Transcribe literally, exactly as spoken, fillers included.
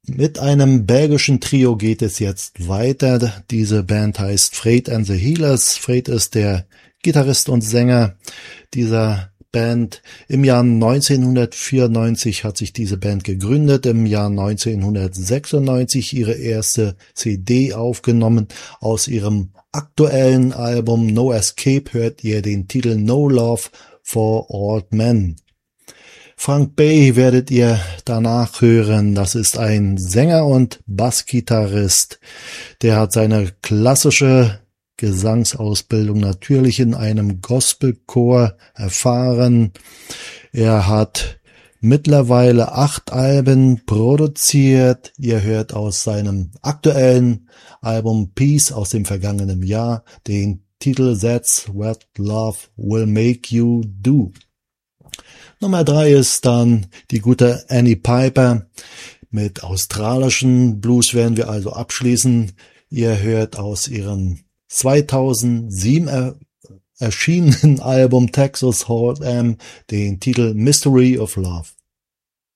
Mit einem belgischen Trio geht es jetzt weiter. Diese Band heißt Fred and the Healers. Fred ist der Gitarrist und Sänger dieser Band. Im Jahr neunzehnhundertvierundneunzig hat sich diese Band gegründet, im Jahr neunzehnhundertsechsundneunzig ihre erste C D aufgenommen. Aus ihrem aktuellen Album No Escape hört ihr den Titel No Love for Old Men. Frank Bay werdet ihr danach hören. Das ist ein Sänger und Bassgitarrist. Der hat seine klassische Gesangsausbildung natürlich in einem Gospelchor erfahren. Er hat mittlerweile acht Alben produziert. Ihr hört aus seinem aktuellen Album Peace aus dem vergangenen Jahr den Titel That's What Love Will Make You Do. Nummer drei ist dann die gute Annie Piper. Mit australischen Blues werden wir also abschließen. Ihr hört aus ihrem zweitausendsieben er erschienenen Album Texas Hold'em den Titel Mystery of Love.